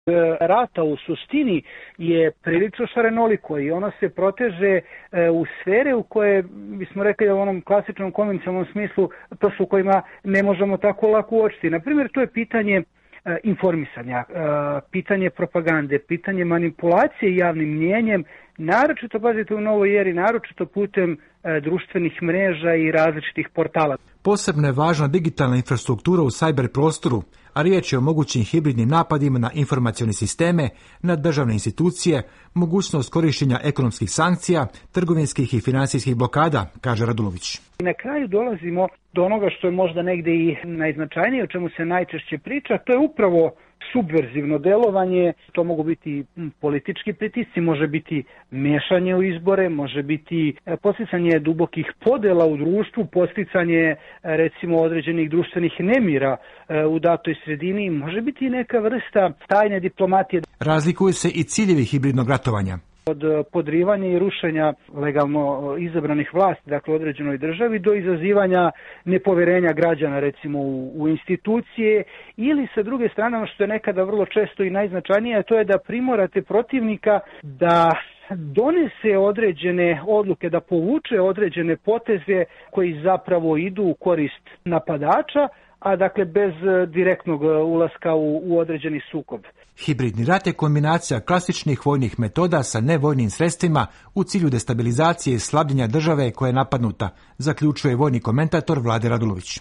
rata u suštini je prilično šarenoliko i ono se proteže u sfere u koje bismo rekli u onom klasičnom konvencionalnom smislu, to su u kojima ne možemo tako lako uočiti. Naprimjer, to je pitanje informisanja, pitanje propagande, pitanje manipulacije javnim mnijenjem, naročito, pazite, u novoj eri, naročito putem društvenih mreža i različitih portala. Posebno je važna digitalna infrastruktura u cyber prostoru, a riječ je o mogućim hibridnim napadima na informacione sisteme, na državne institucije, mogućnost korištenja ekonomskih sankcija, trgovinskih i financijskih blokada, kaže Radulović. I na kraju dolazimo do onoga što je možda negdje i najznačajnije, o čemu se najčešće priča, to je upravo subverzivno delovanje. To mogu biti politički pritisci, može biti mešanje u izbore, može biti posticanje dubokih podjela u društvu, posticanje recimo određenih društvenih nemira u datoj sredini, može biti neka vrsta tajne diplomatije. Razlikuju se i ciljevi hibridnog ratovanja. Od podrivanja i rušenja legalno izabranih vlasti, dakle određenoj državi, do izazivanja nepovjerenja građana recimo u institucije, ili sa druge strane, ono što je nekada vrlo često i najznačajnije, to je da primorate protivnika da donese određene odluke, da povuče određene poteze koji zapravo idu u korist napadača, a dakle bez direktnog ulaska u određeni sukob. Hibridni rat je kombinacija klasičnih vojnih metoda sa nevojnim sredstvima u cilju destabilizacije i slabljenja države koja je napadnuta, zaključuje vojni komentator Vlade Radulović.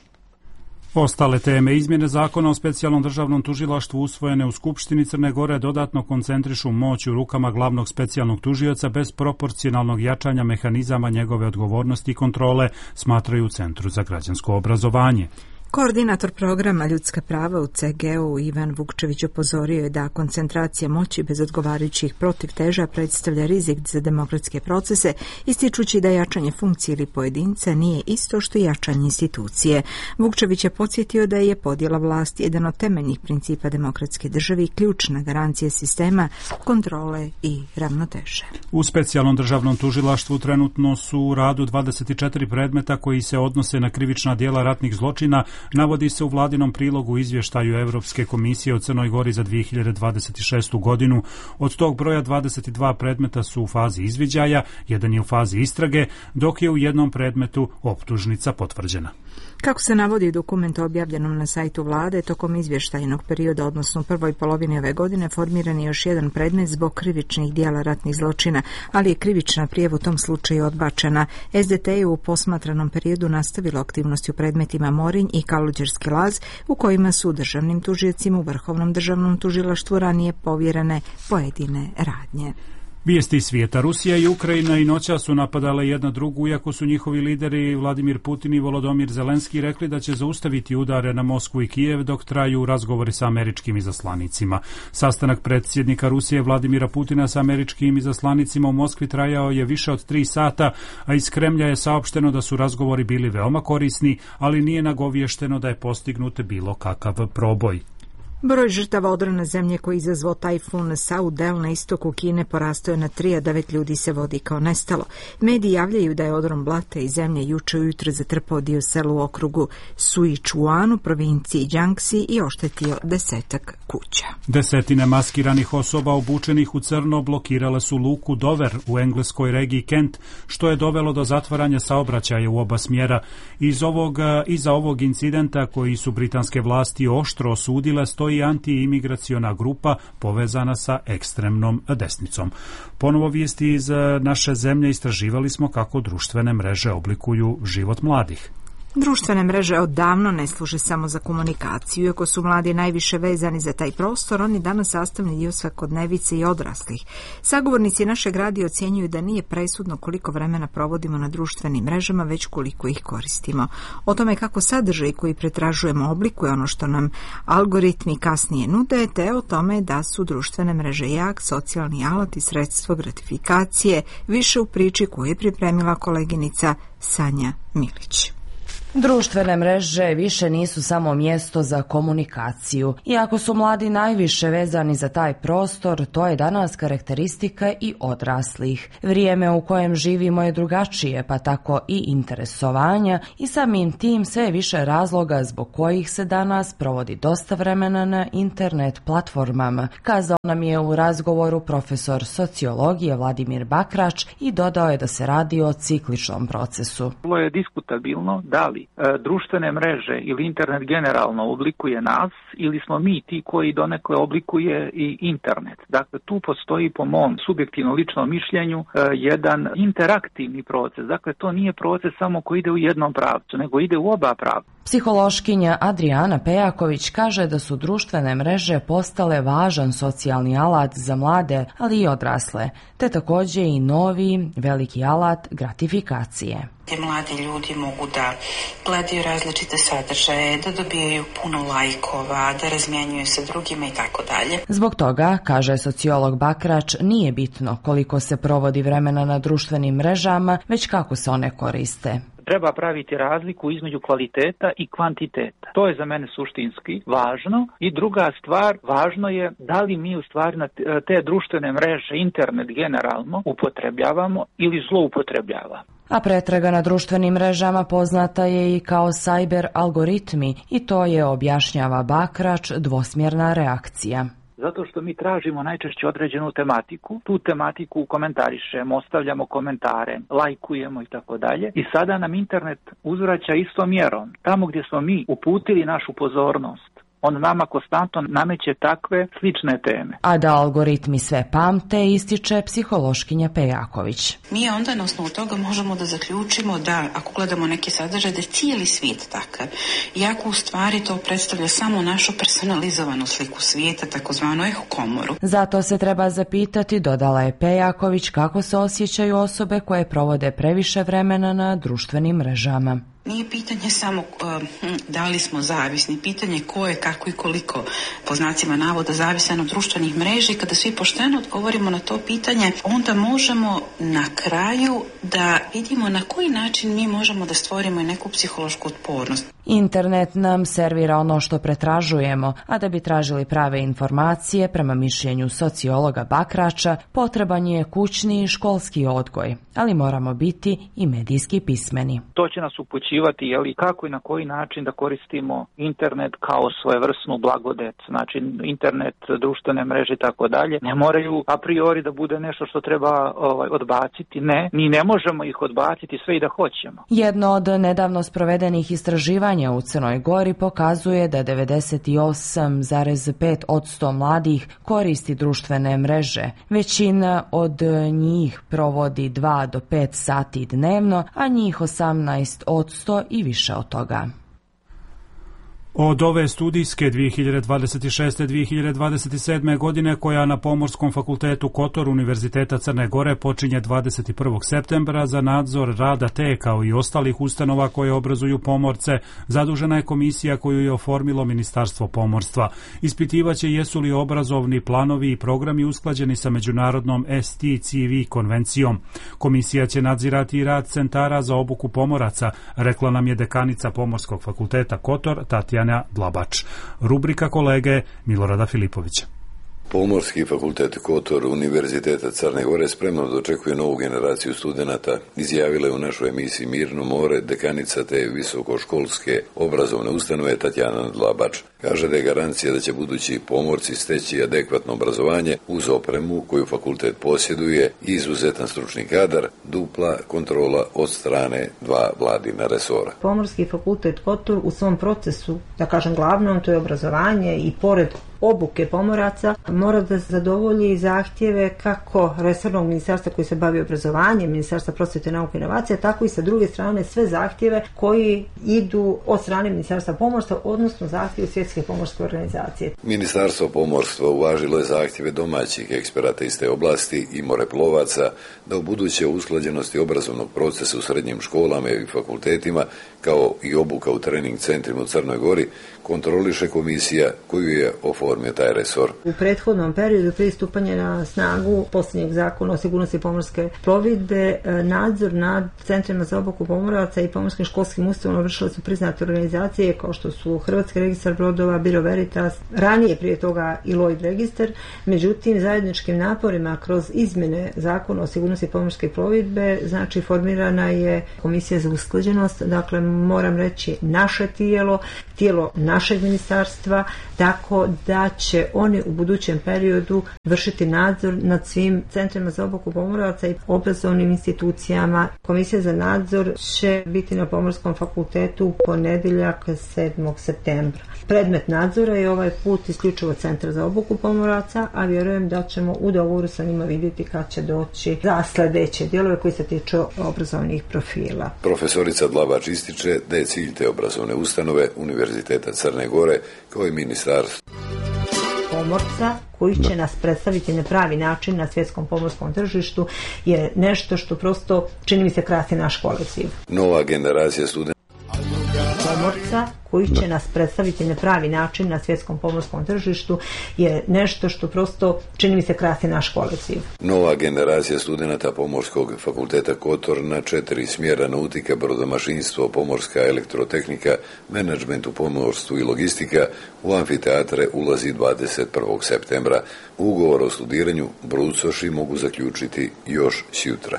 Ostale teme: izmjene zakona o specijalnom državnom tužilaštvu usvojene u Skupštini Crne Gore dodatno koncentrišu moć u rukama glavnog specijalnog tužioca bez proporcionalnog jačanja mehanizama njegove odgovornosti i kontrole, smatraju u Centru za građansko obrazovanje. Koordinator programa Ljudska prava u CGU Ivan Vukčević upozorio je da koncentracija moći bez odgovarajućih protivteža predstavlja rizik za demokratske procese, ističući da jačanje funkcije ili pojedinca nije isto što jačanje institucije. Vukčević je podsjetio da je podjela vlasti jedan od temeljnih principa demokratske države i ključna garancija sistema kontrole i ravnoteže. U specijalnom državnom tužilaštvu trenutno su u radu 24 predmeta koji se odnose na krivična djela ratnih zločina, navodi se u vladinom prilogu izvještaju Europske komisije o Crnoj Gori za 2026. godinu. Od tog broja 22 predmeta su u fazi izviđaja, jedan je u fazi istrage, dok je u jednom predmetu optužnica potvrđena. Kako se navodi u dokumentu objavljenom na sajtu vlade, tokom izvještajnog perioda, odnosno u prvoj polovini ove godine, formiran je još jedan predmet zbog krivičnih djela ratnih zločina, ali je krivična prijava u tom slučaju odbačena. SDT je u posmatranom periodu nastavilo aktivnosti u predmetima Morinj i Kaluđerski laz, u kojima su državnim tužiocima u Vrhovnom državnom tužilaštvu ranije povjerene pojedine radnje. Vijesti iz svijeta: Rusija i Ukrajina i noćas su napadale jedna drugu, iako su njihovi lideri Vladimir Putin i Volodymyr Zelenski rekli da će zaustaviti udare na Moskvu i Kijev dok traju razgovori sa američkim izaslanicima. Sastanak predsjednika Rusije Vladimira Putina sa američkim izaslanicima u Moskvi trajao je više od 3 sata, a iz Kremlja je saopšteno da su razgovori bili veoma korisni, ali nije nagovješteno da je postignut bilo kakav proboj. Broj žrtava odrona zemlje koji izazvao tajfun Saudel na istoku Kine porastao je na 3, a 9 ljudi se vodi kao nestalo. Mediji javljaju da je odron blate iz zemlje juče ujutro zatrpao dio sela u okrugu Sichuan u provinciji Jiangxi i oštetio 10 kuća. Desetine maskiranih osoba obučenih u crno blokirale su luku Dover u engleskoj regiji Kent, što je dovelo do zatvaranja saobraćaja u oba smjera. Iza ovog incidenta, koji su britanske vlasti oštro osudile, stoji anti-imigraciona grupa povezana sa ekstremnom desnicom. Ponovo vijesti iz naše zemlje: istraživali smo kako društvene mreže oblikuju život mladih. Društvene mreže odavno ne služe samo za komunikaciju. Iako su mladi najviše vezani za taj prostor, oni danas sastavni dio svakodnevice i odraslih. Sagovornici našeg radija ocjenjuju da nije presudno koliko vremena provodimo na društvenim mrežama, već koliko ih koristimo. O tome kako sadržaj koji pretražujemo oblikuje ono što nam algoritmi kasnije nude, te o tome da su društvene mreže jak socijalni alat i sredstvo gratifikacije, više u priči koju je pripremila koleginica Sanja Milić. Društvene mreže više nisu samo mjesto za komunikaciju. Iako su mladi najviše vezani za taj prostor, to je danas karakteristika i odraslih. Vrijeme u kojem živimo je drugačije, pa tako i interesovanja i samim tim sve je više razloga zbog kojih se danas provodi dosta vremena na internet platformama, kazao nam je u razgovoru profesor sociologije Vladimir Bakrač i dodao je da se radi o cikličnom procesu. Ovo je diskutabilno da li društvene mreže ili internet generalno oblikuje nas ili smo mi ti koji donekle oblikuje i internet. Dakle, tu postoji po mom subjektivnom ličnom mišljenju jedan interaktivni proces. Dakle, to nije proces samo koji ide u jednom pravcu, nego ide u oba pravca. Psihološkinja Adriana Pejaković kaže da su društvene mreže postale važan socijalni alat za mlade, ali i odrasle, te također i novi veliki alat gratifikacije. Gdje mladi ljudi mogu da gledaju različite sadržaje, da dobijaju puno lajkova, da razmjenjuju se drugima i tako dalje. Zbog toga, kaže sociolog Bakrač, nije bitno koliko se provodi vremena na društvenim mrežama, već kako se one koriste. Treba praviti razliku između kvaliteta i kvantiteta. To je za mene suštinski važno. I druga stvar, važno je da li mi u stvari na te društvene mreže, internet generalno, upotrebljavamo ili zloupotrebljavamo. A pretraga na društvenim mrežama poznata je i kao cyber algoritmi i to je, objašnjava Bakrač, dvosmjerna reakcija. Zato što mi tražimo najčešće određenu tematiku, tu tematiku komentarišemo, ostavljamo komentare, lajkujemo i tako dalje. I sada nam internet uzvraća istom mjerom. Tamo gdje smo mi uputili našu pozornost, on nama konstantno nameće takve slične teme. A da algoritmi sve pamte, ističe psihološkinja Pejaković. Mi onda na osnovu toga možemo da zaključimo da ako gledamo neki sadržaj da je cijeli svijet takav. Iako u stvari to predstavlja samo našu personalizovanu sliku svijeta, takozvanu eho komoru. Zato se treba zapitati, dodala je Pejaković, kako se osjećaju osobe koje provode previše vremena na društvenim mrežama. Nije pitanje samo da li smo zavisni, pitanje ko je, kako i koliko po znacima navoda zavisan od društvenih mreža i kada svi pošteno odgovorimo na to pitanje, onda možemo na kraju da vidimo na koji način mi možemo da stvorimo i neku psihološku otpornost. Internet nam servira ono što pretražujemo, a da bi tražili prave informacije, prema mišljenju sociologa Bakrača, potreban je kućni i školski odgoj, ali moramo biti i medijski pismeni. To će nas upućivati kako i na koji način da koristimo internet kao svojevrsnu blagodet, znači internet, društvene mreže i tako dalje. Ne moraju a priori da bude nešto što treba odbaciti, mi ne možemo ih odbaciti sve i da hoćemo. Jedno od nedavno sprovedenih istraživanja u Crnoj Gori pokazuje da 98,5% mladih koristi društvene mreže. Većina od njih provodi 2 do 5 sati dnevno, a njih 18% i više od toga. Od ove studijske 2026-2027. godine, koja na Pomorskom fakultetu Kotor Univerziteta Crne Gore počinje 21. septembra, za nadzor rada te kao i ostalih ustanova koje obrazuju pomorce, zadužena je komisija koju je oformilo Ministarstvo pomorstva. Ispitivaće jesu li obrazovni planovi i programi usklađeni sa međunarodnom STCV konvencijom. Komisija će nadzirati i rad centara za obuku pomoraca, rekla nam je dekanica Pomorskog fakulteta Kotor Tatjana Dlabač. Rubrika kolege Milorada Filipovića. Pomorski fakultet Kotor Univerziteta Crne Gore spremno dočekuje novu generaciju studenata, izjavila je u našoj emisiji Mirno more dekanica te visokoškolske obrazovne ustanove Tatjana Dlabač. Kaže da je garancija da će budući pomorci steći adekvatno obrazovanje uz opremu koju fakultet posjeduje i izuzetan stručni kadar, dupla kontrola od strane 2 vladina resora. Pomorski fakultet Kotor u svom procesu, da kažem glavnom, to je obrazovanje i pored obuke pomoraca, mora da zadovolji zahtjeve kako resornog ministarstva koji se bavi obrazovanjem, Ministarstva prosvjete, nauke i inovacija, tako i sa druge strane sve zahtjeve koji idu od strane Ministarstva pomorstva, odnosno zahtjeve Svjetske Svjetske pomorske organizacije. Ministarstvo pomorstva uvažilo je zahtjeve domaćih eksperata iz te oblasti i moreplovaca da u buduće usklađenosti obrazovnog procesa u srednjim školama i fakultetima, kao i obuka u trening centrima u Crnoj Gori, kontroliše komisija koju je oformio taj resor. U prethodnom periodu prije stupanja na snagu posljednjeg zakona o sigurnosti pomorske plovidbe, nadzor nad centrima za obuku pomoraca i pomorskim školskim ustanovama vršile su priznate organizacije kao što su Hrvatski registar brodova, Biro Veritas, ranije prije toga i Lloyd registar. Međutim, zajedničkim naporima kroz izmjene zakona o sigurnosti pomorske plovidbe, znači formirana je komisija za usklađenost, dakle moram reći naše tijelo našeg ministarstva, tako da će oni u budućem periodu vršiti nadzor nad svim centrima za obuku pomoraca i obrazovnim institucijama. Komisija za nadzor će biti na Pomorskom fakultetu u ponedjeljak 7. septembra. Predmet nadzora je ovaj put isključivo centar za obuku pomoraca, a vjerujem da ćemo u dogovoru sa njima vidjeti kad će doći za sljedeće dijelove koji se tiču obrazovnih profila. Profesorica Dlabač ističe da je cilj te obrazovne ustanove Univerziteta Crne Gore kao i ministarstvo pomorca koji će nas predstaviti na pravi način na svjetskom pomorskom tržištu je nešto što prosto čini mi se krasi naš kolektiv. Nova generacija studenta pomorca koji će nas predstaviti na pravi način na svjetskom pomorskom tržištu je nešto što prosto čini mi se krasi naš kolektiv. Nova generacija studenata Pomorskog fakulteta Kotor na 4 smjera nautika, brodomašinstvo, pomorska elektrotehnika, menadžment u pomorstvu i logistika u amfiteatre ulazi 21. septembra. Ugovor o studiranju brucoši mogu zaključiti još sutra.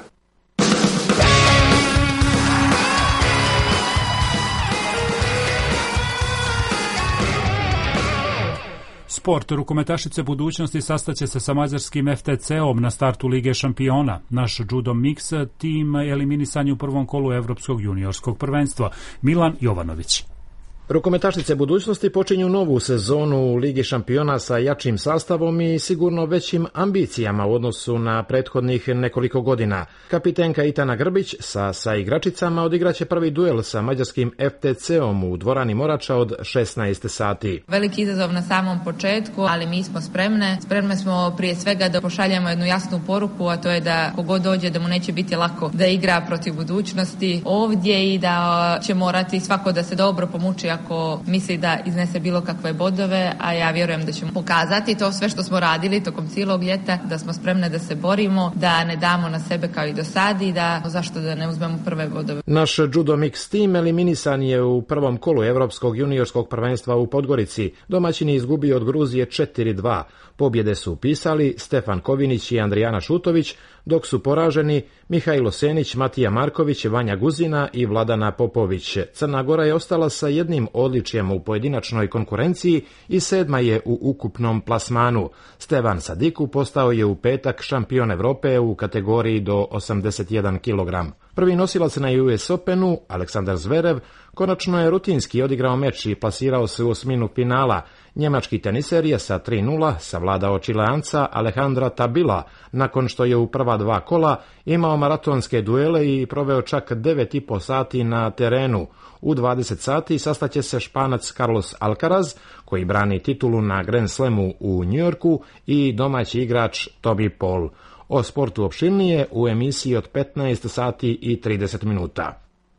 Sport. Rukometašice budućnosti sastaće se sa mađarskim FTC-om na startu Lige šampiona. Naš judo mix tim eliminisan je u prvom kolu Evropskog juniorskog prvenstva. Milan Jovanović. Rukometašice budućnosti počinju novu sezonu Ligi šampiona sa jačim sastavom i sigurno većim ambicijama u odnosu na prethodnih nekoliko godina. Kapitenka Itana Grbić sa igračicama odigraće prvi duel sa mađarskim FTC-om u dvorani Morača od 16 sati. Veliki izazov na samom početku, ali mi smo spremne. Spremne smo prije svega da pošaljemo jednu jasnu poruku, a to je da kogod dođe da mu neće biti lako da igra protiv budućnosti ovdje i da će morati svako da se dobro pomuči ako misli da iznese bilo kakve bodove, a ja vjerujem da ćemo pokazati to sve što smo radili tokom cijelog ljeta, da smo spremne da se borimo, da ne damo na sebe kao i do sad i da zašto da ne uzmemo prve bodove. Naš judo mix tim eliminisan je u prvom kolu Evropskog juniorskog prvenstva u Podgorici. Domaćin je izgubio od Gruzije 4-2. Pobjede su upisali Stefan Kovinić i Andrijana Šutović, dok su poraženi Mihajlo Senić, Matija Marković, Vanja Guzina i Vladana Popović. Crna Gora je ostala sa jednim odličjem u pojedinačnoj konkurenciji i 7. je u ukupnom plasmanu. Stevan Sadiku postao je u petak šampion Evrope u kategoriji do 81 kg. Prvi nosilac na US Openu, Aleksandar Zverev, konačno je rutinski odigrao meč i plasirao se u osminu finala. Njemački teniser je sa 3:0 savladao Čileanca Alejandra Tabila, nakon što je u prva 2 kola imao maratonske duele i proveo čak 9,5 sati na terenu. U 20 sati sastaće se Španac Carlos Alcaraz, koji brani titulu na Grand Slamu u Njujorku, i domaći igrač Toby Paul. O sportu opširnije u emisiji od 15 sati i 30 minuta.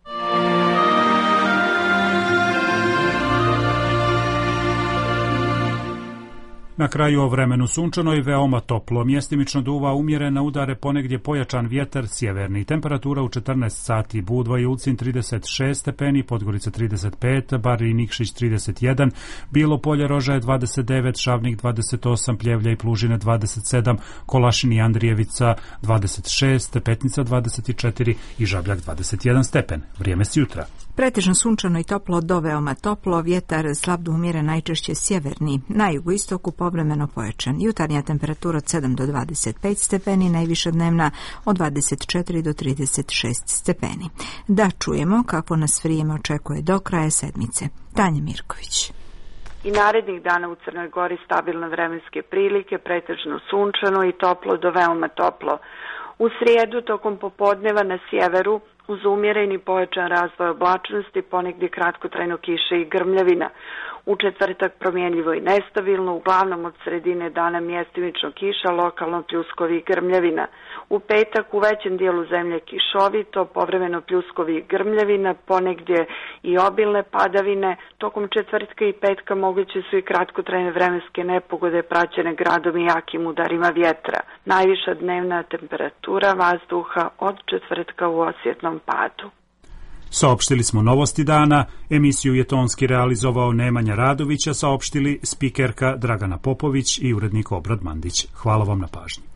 Na kraju o vremenu sunčano i veoma toplo. Mjestimično duva umjerena udare, ponegdje pojačan vjetar sjeverni. Temperatura u 14 sati. Budva i Ulcin 36 stepeni, Podgorica 35, Bar i Nikšić 31, Bilo Polje Rožaje 29, Šavnik 28, Pljevlja i Plužine 27, Kolašin i Andrijevica 26, Petnica 24 i Žabljak 21 stepen. Vrijeme s jutra. Pretežno sunčano i toplo do veoma toplo, vjetar slab do umjeren, najčešće sjeverni, na jugoistoku povremeno pojačan. Jutarnja temperatura od 7 do 25 stepeni, najviša dnevna od 24 do 36 stepeni. Da čujemo kako nas vrijeme očekuje do kraja sedmice. Tanja Mirković. I narednih dana u Crnoj Gori stabilne vremenske prilike, pretežno sunčano i toplo do veoma toplo. U srijedu tokom popodneva na sjeveru uz umjereni pojačan razvoj oblačnosti, ponegdje kratkotrajno kiše i grmljavina. U četvrtak promjenljivo i nestabilno, uglavnom od sredine dana mjestimično kiša, lokalno pljuskovi i grmljavina. U petak u većem dijelu zemlje kišovito, povremeno pljuskovi i grmljavina, ponegdje i obilne padavine. Tokom četvrtka i petka moguće su i kratkotrajne vremenske nepogode praćene gradom i jakim udarima vjetra. Najviša dnevna temperatura vazduha od četvrtka u osjetnom padu. Saopštili smo novosti dana, emisiju je tonski realizovao Nemanja Radović, a saopštili spikerka Dragana Popović i urednik Obrad Mandić. Hvala vam na pažnji.